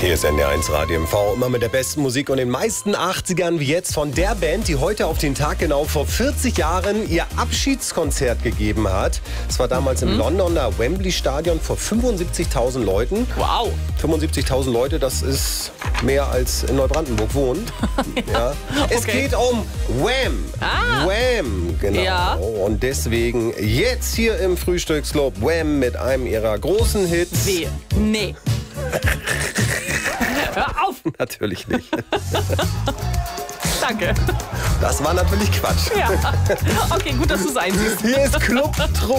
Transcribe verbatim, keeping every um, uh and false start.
Hier ist N D R eins Radio M V, immer mit der besten Musik und den meisten achtzigern wie jetzt von der Band, die heute auf den Tag genau vor vierzig Jahren ihr Abschiedskonzert gegeben hat. Es war damals mhm. im Londoner Wembley Stadion vor fünfundsiebzigtausend Leuten. Wow. fünfundsiebzigtausend Leute, das ist mehr als in Neubrandenburg wohnen. ja. Es Okay. geht um Wham! Ah. Wham! Genau. Ja. Und deswegen jetzt hier im Frühstücksclub Wham! Mit einem ihrer großen Hits. Weh. Nee. Hör auf! Natürlich nicht. Danke. Das war natürlich Quatsch. Ja. Okay, gut, dass du es einsiehst. Hier ist Club Trupp.